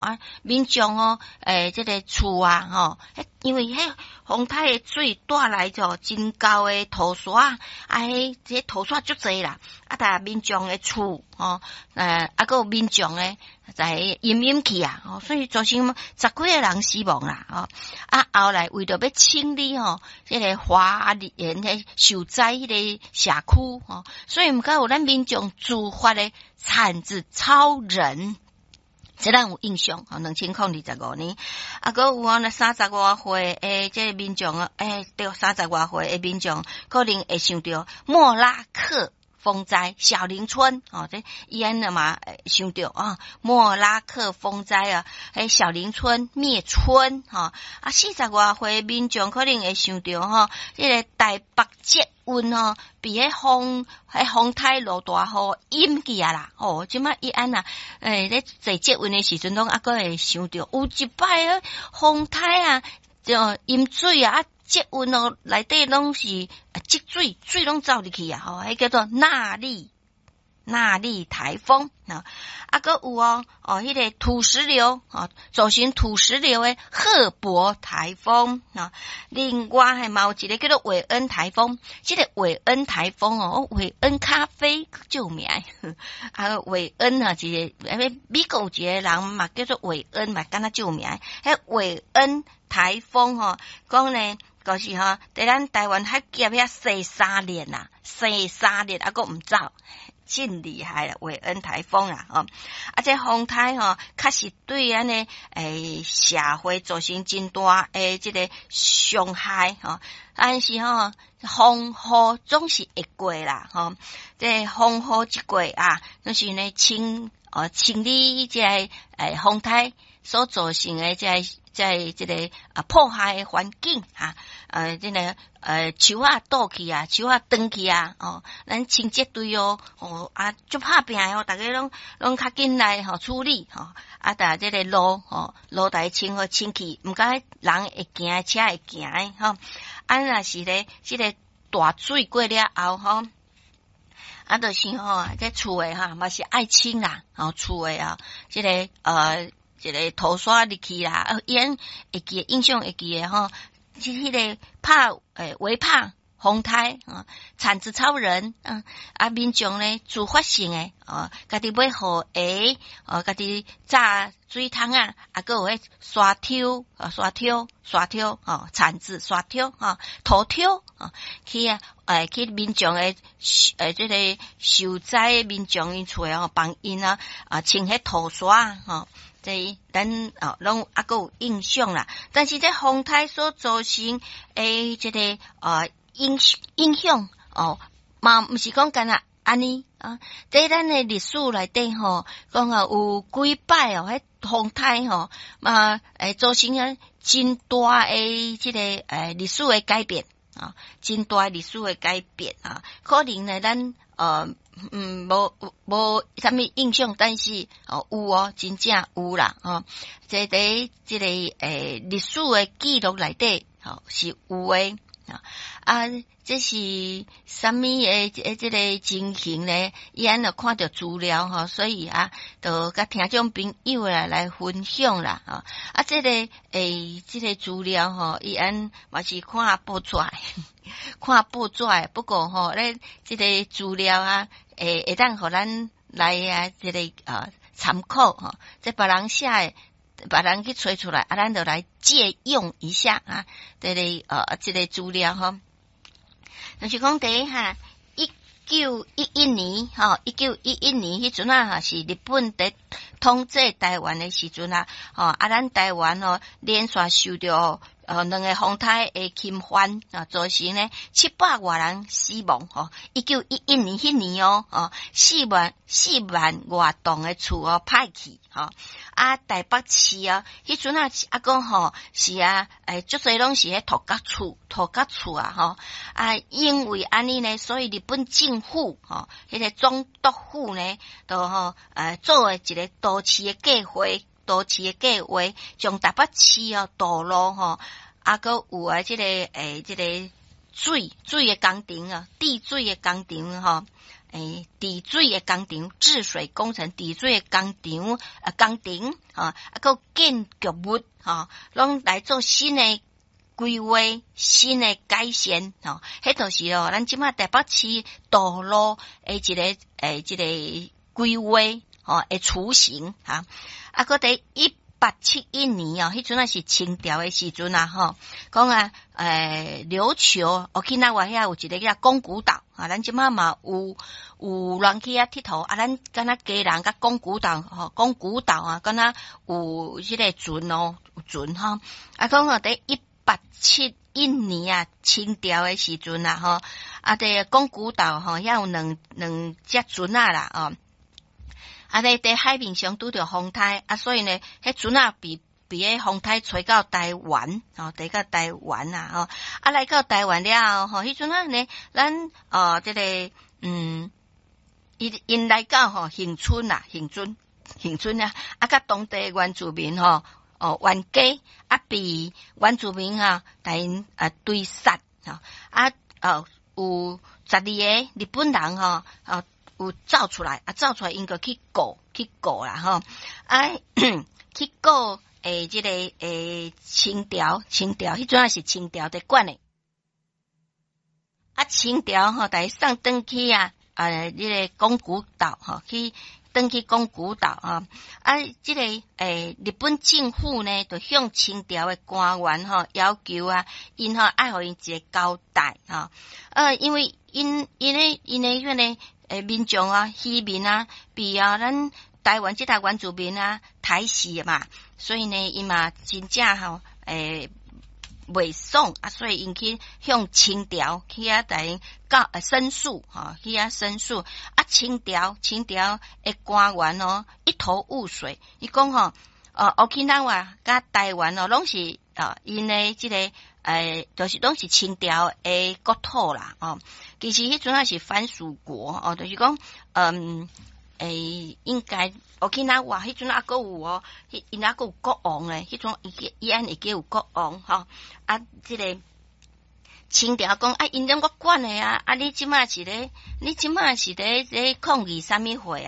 民众哦，这个厝啊，吼，因为迄风台诶水带来就真高诶土沙，这土沙足济啦，民众诶厝吼，个有民众诶在淹去啊，所以造成10几个人死亡啦，后来为着要清理这个花莲诶受灾迄个社区所以毋该有咱民众自发诶铲子超人。这咱有印象，2025年，个有那30外岁诶，这个民众对30外岁诶民众，可能会想到莫拉克风灾小林村这伊安的嘛想到莫拉克风灾小林村灭村40外岁民众可能会想到这个台北捷运比风台落大雨淹去啊啦即摆伊安咧坐捷运的时阵拢个会想到有一摆风台啊就淹水啊捷运内底拢是积水拢走入去啊迄叫做纳莉台风个有迄个土石流造成土石流的赫伯台风另外还有一个叫做韦恩台风，这个韦恩台风韦恩咖啡救命韦恩一个美国一个人嘛叫做韦恩嘛敢若救命迄韦恩台风讲呢就是在咱台湾海峡遐洗3年啦，洗3年个毋走，真厉害啦！韦恩台风啦，这风台确实对咱的社会造成真大这个伤害但是风雨总是会过啦这风雨一过就是呢清理这个风台所造成的在这个破坏的环境这个树倒去树断去咱清洁队足拍拼大家拢较紧来处理这个路台清好清气，毋该人会行车会行若是咧这个大水过了后就是这厝诶嘛是爱清啦厝诶这个这个土沙入去啦会记印象会记诶迄个围拍风台铲子超人民众咧自发性诶家己买好鞋家己炸水桶个有刷挑铲子刷挑土挑去民众诶这个受灾民众因厝帮因清迄土沙这咱拢个有印象啦，但是这风台所造成这个影响嘛毋是讲干那安尼在咱的历史内底讲有几摆迄风台嘛造成真大的这个历史的改变真大历史的改变可能呢咱无啥物印象，但是有真正有啦这个历史的记录内底是有诶这是啥物这个情形呢？伊安就看到资料所以就甲听众朋友来分享啦这个这个资料伊安嘛是看报纸不过咧这个资料会当互咱来这个参考这别人写的别人去找出来咱就来借用一下这个这个资料就是讲第一1911年1911年迄阵是日本在统治台湾的时阵咱台湾连续受到2个风台的侵犯造成呢700外人死亡1911年迄年4万外栋的厝歹去台北市迄阵讲是足侪拢是迄土角厝因为安尼呢，所以日本政府迄个总督府呢都做了一个都市的计划，将台北市道路个有这个这个水的工程地水的工程治水的工厂，治水工程治水的工程啊，还有建筑物拢来做新的规划、新的改善迄就是咱即马台北市道路的一个规划的雏形啊。搁伫1871年迄阵是清朝的时阵讲琉球沖縄遐有一个叫宫古岛咱即马嘛有人去遐佚佗咱敢若家人甲宫古岛宫古岛敢若有迄个船有船讲伫1871年清朝的时阵伫宫古岛遐有两只船啦伫海面上拄着风台所以呢，迄船比迄风台吹到台湾吹到台湾来到台湾了后迄阵呢，咱这个因来到恒春甲当地原住民冤家被原住民甲因追杀有12个日本人有走出来因个去告啦去告这个清朝迄阵是清朝在管的清朝带送登去这个宫古岛去登去宫古岛这个日本政府呢就向清朝的官员要求因爱互因一个交代因为因的迄个民众渔民被咱台湾这搭原住民抬死嘛，所以呢因嘛真正袂爽所以因去向清朝去带因申诉去申诉清朝的官员一头雾水，伊讲沖縄甲台湾拢是因的这个就是拢是清朝的国土啦其实迄阵是藩属国就是讲应该沖縄迄阵还佫有因还佫有国王咧，迄种伊安会记有国王这个清朝讲因拢我管的你即马是咧抗议啥物货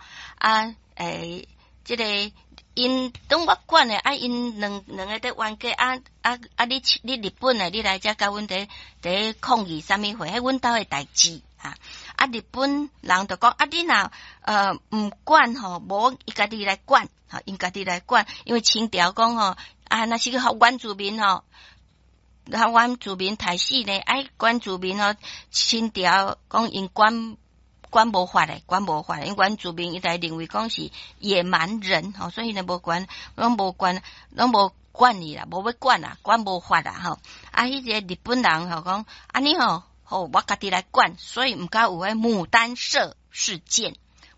这个因当我管的因两个在冤家你日本的你来遮甲阮伫抗议啥物货，迄阮兜的代志日本人就讲你若唔管无伊家己来管因家己来管，因为清朝讲若是互原住民原住民抬死呢原住民清朝讲因管无法的因原住民伊来认为讲是野蛮人所以呢无管拢无管你啦，无要管啦，管无法啦迄个日本人讲你我家己来管，所以毋敢有牡丹社事件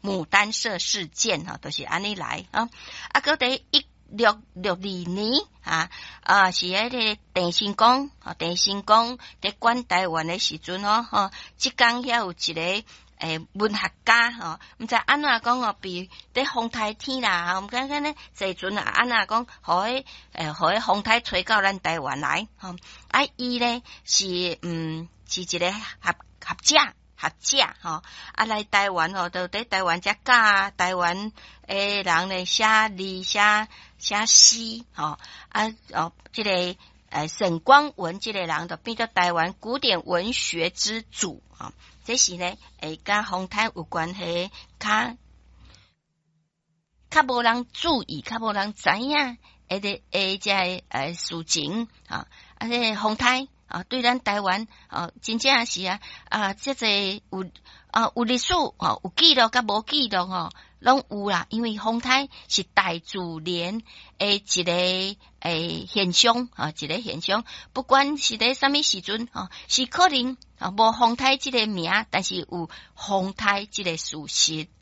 就是安尼来搁伫1662年是迄个郑成功伫管台湾的时阵即间遐有一个文学家毋知安怎讲被伫风台天啦毋敢呢坐船安怎讲互迄风台吹到咱台湾来伊呢是一个学者来台湾就伫台湾遮教台湾诶人咧写字写诗这个沈光文这个人就变做台湾古典文学之祖这是呢甲风台有关系较无人注意较无人知影这事情这风台对咱台湾真正是这有历史有记录甲无记录拢有啦，因为风台是大自然的一个现象一个现象，不管是在什么时阵是可能无风台这个名，但是有风台这个事实